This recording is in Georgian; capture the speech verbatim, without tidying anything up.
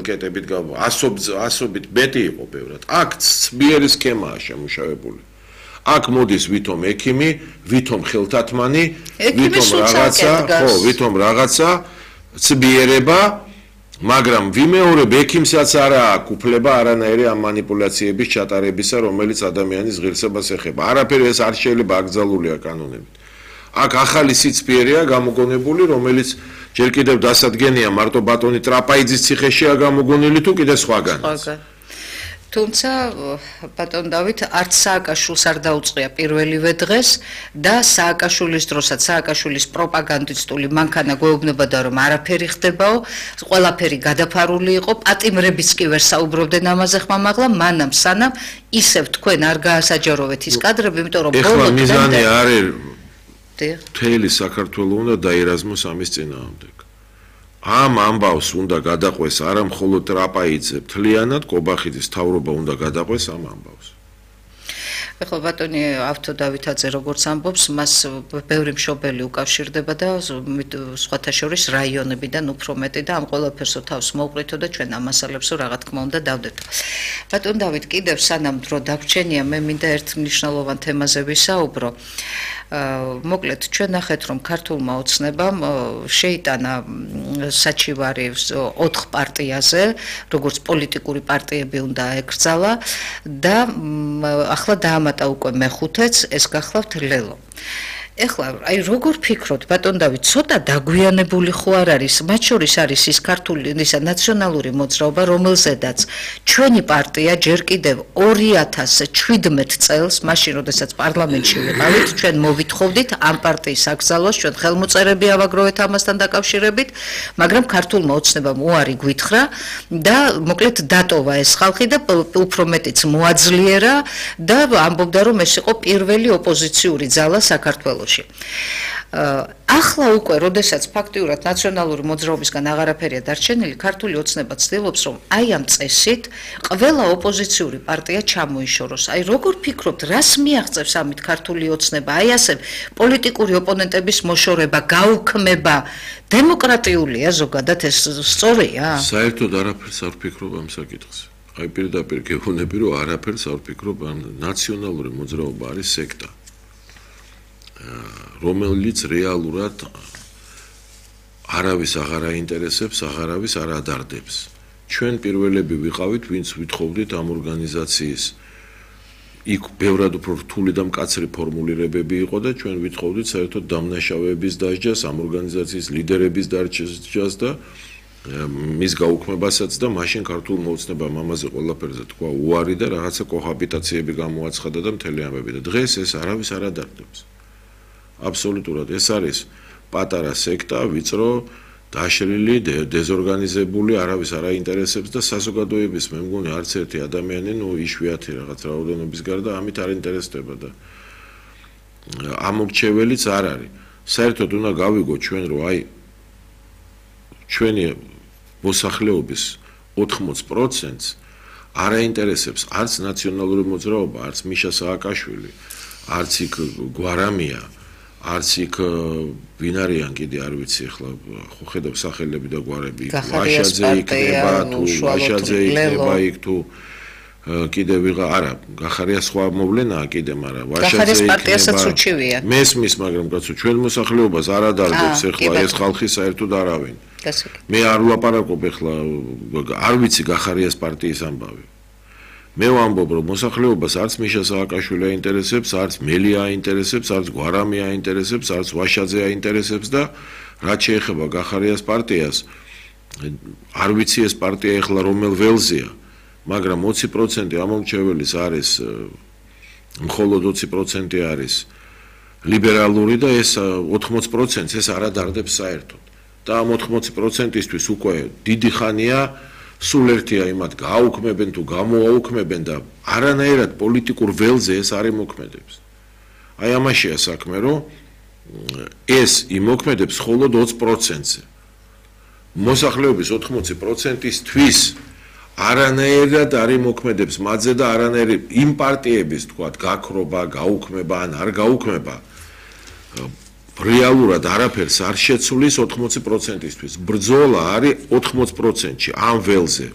კეტებით ასობით მეტი იყო ბევრად. აქ ცბიერი სქემაა შემუშავებული. აქ მოდის ვითომ ექიმი, ვითომ ხელთათმანი, ვითომ რაღაცა, ხო, ვითომ რაღაცა ცბიერება, მაგრამ ვიმეორებ ექიმსაც არა აქვს უფლება არანაირი ამ манипуляციების ჩატარებისა, რომელიც ადამიანის ღირსებას ეხება. არაფერი ეს არ შეიძლება აკრძალულია კანონებით. აქ ახალი სიცფიერია გამოგონებული, რომელიც ჯერ კიდევ დასადგენია მარტო ბატონი ტრაპაიძის ციხეშია გამოგონილი თუ კიდე სხვაგანაც. თუმცა ბატონ დავით არც სააკაშვილს არ დაუწყია პირველივე დღეს და სააკაშვილის დროსაც სააკაშვილის პროპაგანდისტული მანქანა გვეუბნებოდა რომ არაფერი ხდებაო, ყველაფერი გადაფარული იყო, პატიმრებიც კი ვერ საუბრობდნენ ამაზე ხმამაღლა, მანამ სანამ ისევ თქვენ არ გაასაჯაროვეთ ის კადრები, იმიტომ რომ ბოლო მიზანი არის მთელი საქართველო უნდა დაერაზმოს ამის წინააღმდეგ. ამ ამბავს უნდა გადაყვეს არა მხოლოდ ტრაპაიძე, მთლიანად კობახიძის თავრობა უნდა გადაყვეს ამ ამბავს. ეხლა ბატონი ავთო დავითაძე როგორც ამბობს, მას ბევრი მშობელი უკავშირდება და სხვათა შორის რაიონებიდან უფრო მეტი და ამ ყველაფერსო თავს მოუყრითო და ჩვენ ამ მასალებსო რა თქმა უნდა დავდეთო. ბატონ დავით, კიდევ სანამ დრო დაგვრჩენია, მე მინდა ერთ მნიშვნელოვან თემაზე ვისაუბრო. მოკლედ ჩვენ ნახეთ რომ ქართულმა ოცნებამ შეიტანა საჩივარი ოთხ პარტიაზე, როგორც პოლიტიკური პარტიები უნდა ეკრძალა და ახლა დაამატა უკვე მეხუთეც, ეს გახლავთ ლელო. ეხლა აი როგორ ფიქრობთ ბატონ დავით, ცოტა დაგვიანებული ხო არ არის? მათ შორის არის ის ქართული ისა ნაციონალური მოძრაობა, რომელზედაც ჩვენი პარტია ჯერ კიდევ ორი ათას შვიდმეტ წელს, მაშინ როდესაც პარლამენტში ვიყავით, ჩვენ მოვითხოვდით ამ პარტიის აკრძალვას, ჩვენ ხელმოწერები ავაგროვეთ ამასთან დაკავშირებით, მაგრამ ქართულმა ოცნებამ უარი გვითხრა და მოკლედ დატოვა ეს ხალხი და უფრო მეტიც მოაძლიერა და ამბობდა რომ ეს იყო პირველი ოპოზიციური ძალა საქართველოში. ახლა უკვე, როდესაც ფაქტიურად ნაციონალური მოძრაობისგან აღარაფერია დარჩენილი, ქართული ოცნება ცდილობს, რომ აი ამ წესით ყველა ოპოზიციური პარტია ჩამოიშოროს. აი როგორ ფიქრობთ, რას მიაღწევს ამით ქართული ოცნება? აი ასე პოლიტიკური ოპონენტების მოშორება, გაუქმება დემოკრატიულია ზოგადად, ეს სწორია? საერთოდ არაფერს არ ვფიქრობ ამ საკითხზე. აი პირდაპირ გეუბნები, რომ არაფერს არ ვფიქრობ, ნაციონალური მოძრაობა არის სექტა. რომელიც რეალურად არავის აღარ აინტერესებს, აღარავის არ ადარდებს. ჩვენ პირველები ვიყავით, ვინც ვითხოვდით ამ ორგანიზაციის იქ ბევრად უფრო რთული და მკაცრი ფორმულირებები იყო და ჩვენ ვითხოვდით საერთოდ დამნაშავეების დასჯას, ამ ორგანიზაციის ლიდერების დასჯას და მის გაუქმებასაც და მაშინ ქართულ მოუცნებამ ამაზე ყველაფერზე თქვა უარი და რაღაცა კოჰაბიტაციები გამოაცხადა და მთელი ამბები და დღეს ეს არავის არ ადარდებს. აბსოლუტურად ეს არის პატარა სექტა, ვიწრო, დაშლილი, დეზორგანიზებული, არავის არ აინტერესებს და საზოგადოების მე მგონი არც ერთი ადამიანი, ნუ იშვიათი რაღაც რაოდენობის გარდა ამით არ ინტერესდება და ამორჩეველიც არ არის. საერთოდ უნდა გავიგოთ ჩვენ რომ აი ჩვენი მოსახლეობის ოთხმოც პროცენტს არ აინტერესებს არც ნაციონალური მოძრაობა, არც მიშა სააკაშვილი, არც იქ გვარამია, არც იქ ვინ არიან კიდე არ ვიცი ახლა ხო ხედავ სახელები და გვარები ვაშაძე იქნება თუ ვაშაძე იქნება იქ თუ კიდე ვიღა არა გახარია სხვა მოვლენაა კიდე მაგრამ ვაშაძე პარტიასაც უჩივია მესმის მაგრამ კაცო ჩვენ მოსახლეობას არ ადარდებს ახლა ეს ხალხი საერთოდ არავინ მე არ ვლაპარაკობ ახლა არ ვიცი გახარიას პარტიის ამბავი მე ვამბობ რომ მოსახლეობას არც მიშა სააკაშვილი აინტერესებს, არც მელი აინტერესებს, არც გვარამი აინტერესებს, არც ვაშაძე აინტერესებს და რაც შეეხება გახარიას პარტიას, არ ვიცი ეს პარტია ეხლა რომელ ველზეა, მაგრამ ოცი პროცენტი ამორჩეველის არის მხოლოდ ოცი პროცენტი არის ლიბერალური და ეს ოთხმოც პროცენტს ეს არ ადარდებს საერთოდ. და ამ ოთხმოცი პროცენტისთვის უკვე დიდი ხანია სულ ერთია იმათ გააუქმებენ თუ გამოაუქმებენ და არანაირად პოლიტიკურ ველზე ეს არ იმოქმედებს. აი ამაშია საქმე, რომ ეს იმოქმედებს მხოლოდ ოცი პროცენტზე. მოსახლეობის ოთხმოცი პროცენტისთვის არანაირად არ იმოქმედებს მათზე და არანაირი იმ პარტიების თქვათ გაქრობა, გაუქმება ან არ გაუქმება რეალურად არაფერს არ შეცვლის ოთხმოცი პროცენტისთვის. ბრძოლა არის ოთხმოცი პროცენტში ამ ველზე.